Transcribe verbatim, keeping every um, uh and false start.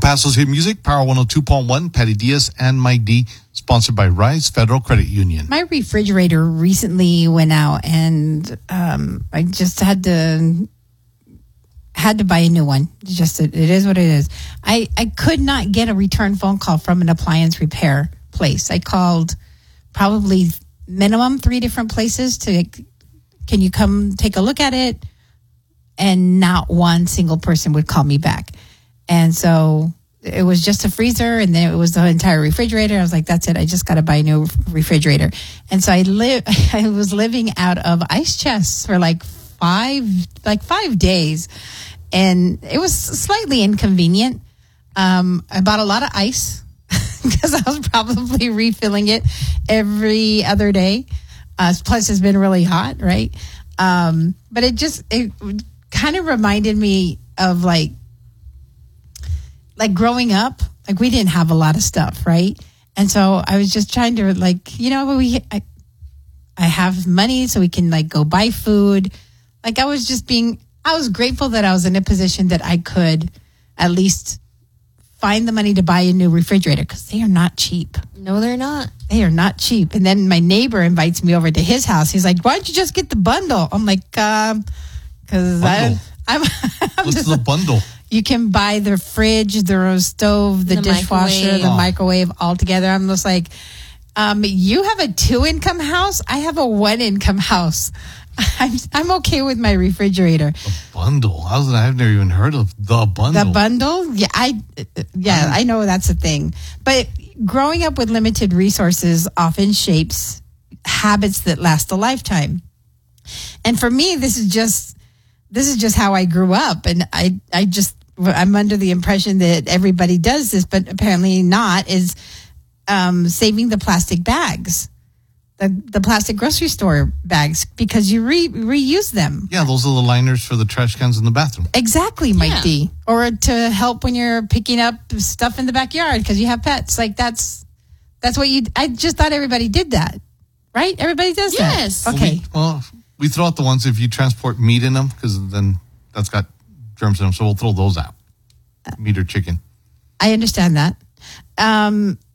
Paso's hit music, Power one oh two point one, Patty Diaz and Mike D, sponsored by Rise Federal Credit Union. My refrigerator recently went out, and um, I just had to had to buy a new one. It's just it is what it is. I, I could not get a return phone call from an appliance repair place. I called probably minimum three different places to, can you come take a look at it? And not one single person would call me back. And so it was just a freezer, and then it was the entire refrigerator. I was like, that's it. I just got to buy a new refrigerator. And so I live, I was living out of ice chests for like five, like five days. And it was slightly inconvenient. Um, I bought a lot of ice because I was probably refilling it every other day. Uh, plus it's been really hot, right? Um, but it just, it kind of reminded me of like, like growing up, like we didn't have a lot of stuff, right? And so I was just trying to like, you know, we, I, I have money so we can like go buy food. Like I was just being, I was grateful that I was in a position that I could at least find the money to buy a new refrigerator, because they are not cheap. No, they're not. They are not cheap. And then my neighbor invites me over to his house. He's like, why don't you just get the bundle? I'm like, um, because I'm, I'm, I'm What's just, the bundle? You can buy the fridge, the stove, the, The dishwasher, microwave. the Oh. microwave all together. I'm just like, um, you have a two-income house. I have a one-income house. I'm I'm okay with my refrigerator. Bundle. I was, I've never even heard of the bundle. The bundle, yeah, I yeah, I know that's a thing. But growing up with limited resources often shapes habits that last a lifetime. And for me, this is just this is just how I grew up, and I I just I'm under the impression that everybody does this, but apparently not. Is um, saving the plastic bags. The, the plastic grocery store bags, because you re, reuse them. Yeah, those are the liners for the trash cans in the bathroom. Exactly, Mike Yeah. D. Or to help when you're picking up stuff in the backyard because you have pets. Like that's that's what you. I just thought everybody did that, right? Everybody does Yes. that. Okay. Well, we throw out the ones if you transport meat in them, because then that's got germs in them. So we'll throw those out. Meat or chicken. I understand that. Um,